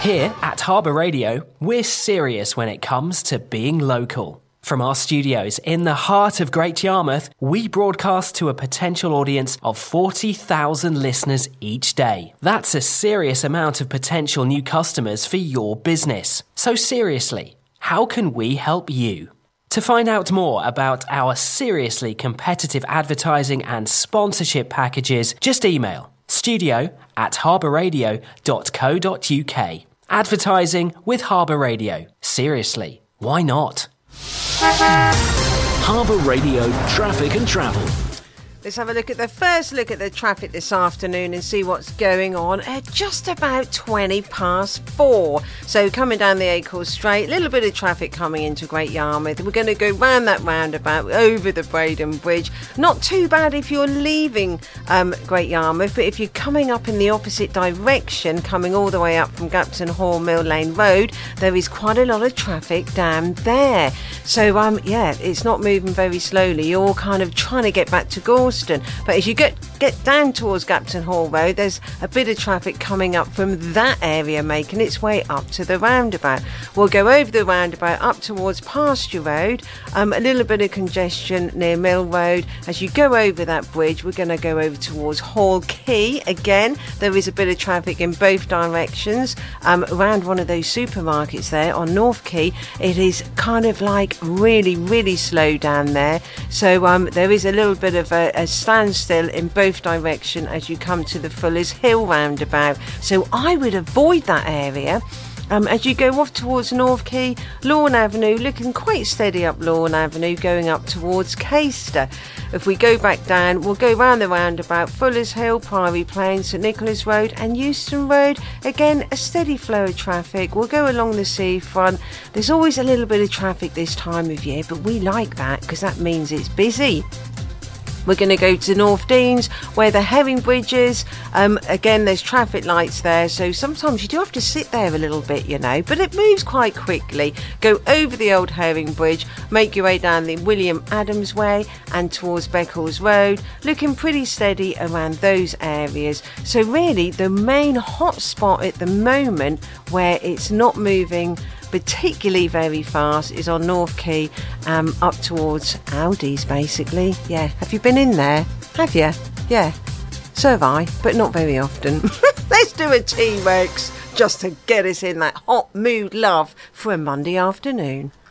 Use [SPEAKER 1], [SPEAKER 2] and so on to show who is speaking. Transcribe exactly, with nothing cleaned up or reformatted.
[SPEAKER 1] Here at Harbour Radio, we're serious when it comes to being local. From our studios in the heart of Great Yarmouth, we broadcast to a potential audience of forty thousand listeners each day. That's a serious amount of potential new customers for your business. So seriously, how can we help you? To find out more about our seriously competitive advertising and sponsorship packages, just email studio at harbourradio dot co dot uk. Advertising with Harbour Radio. Seriously, why not?
[SPEAKER 2] Harbour Radio Traffic and Travel.
[SPEAKER 3] Let's have a look at the first look at the traffic this afternoon and see what's going on at just about twenty past four. So coming down the Acorn Strait, a little bit of traffic coming into Great Yarmouth. We're going to go round that roundabout over the Braden Bridge. Not too bad if you're leaving um, Great Yarmouth, but if you're coming up in the opposite direction, coming all the way up from Gapton Hall Mill Lane Road, there is quite a lot of traffic down there. So um, yeah, it's not moving very slowly. You're all kind of trying to get back to Gorse. But as you get get down towards Gapton Hall Road, there's a bit of traffic coming up from that area making its way up to the roundabout. We'll go over the roundabout up towards Pasture Road, um, a little bit of congestion near Mill Road. As you go over that bridge, we're going to go over towards Hall Quay. Again, there is a bit of traffic in both directions um, around one of those supermarkets there on North Quay. It is kind of like really, really slow down there. So um, there is a little bit of a, a standstill in both directions as you come to the Fuller's Hill roundabout. So I would avoid that area. Um, as you go off towards North Quay, Lawn Avenue, looking quite steady up Lawn Avenue, going up towards Caister. If we go back down, we'll go round the roundabout, Fuller's Hill, Priory Plain, St Nicholas Road and Euston Road. Again, a steady flow of traffic. We'll go along the seafront. There's always a little bit of traffic this time of year, but we like that because that means it's busy. We're going to go to North Deans, where the Herring Bridge is. Um, again, there's traffic lights there, so sometimes you do have to sit there a little bit, you know, but it moves quite quickly. Go over the old Herring Bridge, make your way down the William Adams Way and towards Beccles Road, looking pretty steady around those areas. So really, the main hot spot at the moment where it's not moving particularly very fast is on North Quay, um, up towards Aldi's basically. Yeah, have you been in there? Have you? Yeah, so have I, but not very often. Let's do a T-Rex just to get us in that hot mood, love, for a Monday afternoon.